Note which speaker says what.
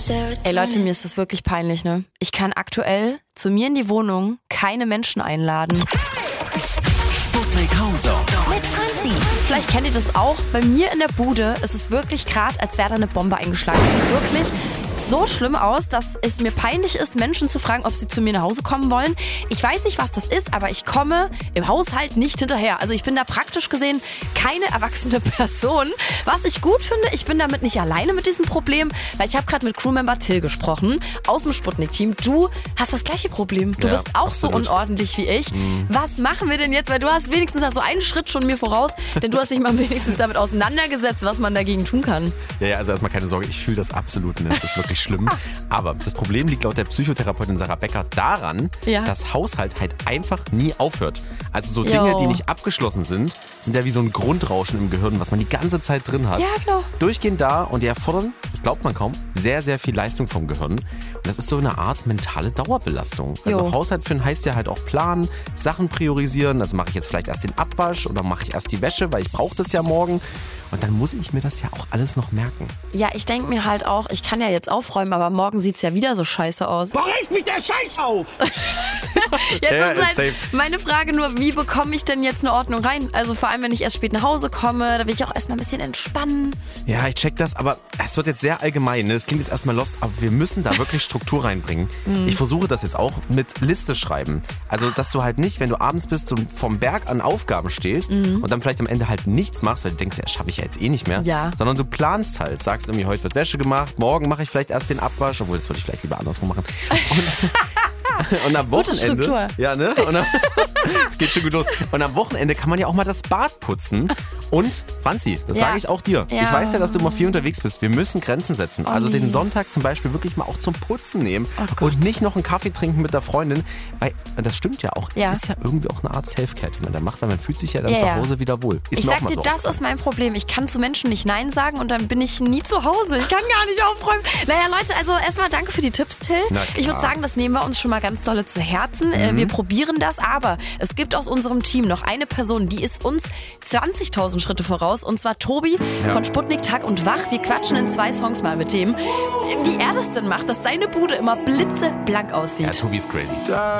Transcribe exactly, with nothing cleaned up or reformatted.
Speaker 1: Ey Leute, mir ist das wirklich peinlich, ne? Ich kann aktuell zu mir in die Wohnung keine Menschen einladen.
Speaker 2: Sputnik Homezone
Speaker 1: Mit Franzi. Vielleicht kennt ihr das auch. Bei mir in der Bude ist es wirklich gerade, als wäre da eine Bombe eingeschlagen. Es sieht wirklich so schlimm aus, dass es mir peinlich ist, Menschen zu fragen, ob sie zu mir nach Hause kommen wollen. Ich weiß nicht, was das ist, aber ich komme im Haushalt nicht hinterher. Also ich bin da praktisch gesehen keine erwachsene Person. Was ich gut finde, ich bin damit nicht alleine mit diesem Problem, weil ich habe gerade mit Crewmember Till gesprochen, aus dem Sputnik-Team. Du hast das gleiche Problem. Du
Speaker 3: Ja,
Speaker 1: bist auch
Speaker 3: absolut.
Speaker 1: so unordentlich wie ich.
Speaker 3: Mhm.
Speaker 1: Was machen wir denn jetzt? Weil du hast wenigstens so einen Schritt schon mir voraus, denn du hast dich mal wenigstens damit auseinandergesetzt, was man dagegen tun kann.
Speaker 3: Ja, ja, also erstmal keine Sorge, ich fühle das absolut nicht. Das ist wirklich schlimm. Aber das Problem liegt laut der Psychotherapeutin Sarah Becker daran,
Speaker 1: Ja.
Speaker 3: dass Haushalt halt einfach nie aufhört. Also so Dinge,
Speaker 1: Jo.
Speaker 3: die nicht abgeschlossen sind, sind ja wie so ein Grundrauschen im Gehirn, was man die ganze Zeit drin hat.
Speaker 1: Ja, genau.
Speaker 3: Durchgehend da und die erfordern, das glaubt man kaum, sehr, sehr viel Leistung vom Gehirn. Und das ist so eine Art mentale Dauerbelastung. Also
Speaker 1: Jo.
Speaker 3: Haushalt führen heißt ja halt auch planen, Sachen priorisieren. Also mache ich jetzt vielleicht erst den Abwasch oder mache ich erst die Wäsche, weil ich brauche das ja morgen. Und dann muss ich mir das ja auch alles noch merken.
Speaker 1: Ja, ich denke mir halt auch, ich kann ja jetzt aufräumen, aber morgen sieht's ja wieder so scheiße aus.
Speaker 2: Warum regt mich der Scheiß auf?
Speaker 1: Jetzt
Speaker 3: Ja,
Speaker 1: ist halt
Speaker 3: safe.
Speaker 1: meine Frage nur, wie bekomme ich denn jetzt eine Ordnung rein? Also vor allem, wenn ich erst spät nach Hause komme, da will ich auch erstmal ein bisschen entspannen.
Speaker 3: Ja, ich check das, aber es wird jetzt sehr allgemein. Ne? Es klingt jetzt erstmal lost, aber wir müssen da wirklich Struktur reinbringen.
Speaker 1: Mhm.
Speaker 3: Ich versuche das jetzt auch mit Liste schreiben. Also, dass du halt nicht, wenn du abends bist und vom Berg an Aufgaben stehst und dann vielleicht am Ende halt nichts machst, weil du denkst, ja, das schaffe ich ja jetzt eh nicht mehr.
Speaker 1: Ja.
Speaker 3: Sondern du planst halt. Sagst irgendwie, heute wird Wäsche gemacht, morgen mache ich vielleicht erst den Abwasch, obwohl das würde ich vielleicht lieber andersrum machen. Und, und am
Speaker 1: Gute
Speaker 3: Wochenende.
Speaker 1: Struktur.
Speaker 3: Ja, ne? Und am, es geht schon gut los. Und am Wochenende kann man ja auch mal das Bad putzen. Und, Franzi, das
Speaker 1: Ja.
Speaker 3: sage ich auch dir.
Speaker 1: Ja.
Speaker 3: Ich weiß ja, dass du immer viel unterwegs bist. Wir müssen Grenzen setzen.
Speaker 1: Oh,
Speaker 3: also
Speaker 1: nee.
Speaker 3: den Sonntag zum Beispiel wirklich mal auch zum Putzen nehmen.
Speaker 1: Oh Gott.
Speaker 3: Und nicht noch einen Kaffee trinken mit der Freundin. Weil, und das stimmt ja auch.
Speaker 1: Ja.
Speaker 3: Es ist ja irgendwie auch eine Art Selfcare, die man da macht, weil man fühlt sich ja dann
Speaker 1: Ja,
Speaker 3: zu
Speaker 1: ja.
Speaker 3: Hause wieder wohl. Ist
Speaker 1: Ich
Speaker 3: mir auch
Speaker 1: sag
Speaker 3: mal
Speaker 1: dir,
Speaker 3: so
Speaker 1: das
Speaker 3: aufgefallen.
Speaker 1: ist mein Problem. Ich kann zu Menschen nicht Nein sagen und dann bin ich nie zu Hause. Ich kann gar nicht aufräumen. Naja, Leute, also erstmal danke für die Tipps, Till.
Speaker 3: Na klar.
Speaker 1: Ich würde sagen, das nehmen wir uns schon mal ganz dolle zu Herzen. Äh, Wir probieren das, aber es gibt aus unserem Team noch eine Person, die ist uns zwanzigtausend Schritte voraus, und zwar Tobi
Speaker 3: Ja.
Speaker 1: von Sputnik Tag und Wach. Wir quatschen in zwei Songs mal mit dem, wie er das denn macht, dass seine Bude immer blitzeblank aussieht.
Speaker 3: Ja, Tobi ist crazy.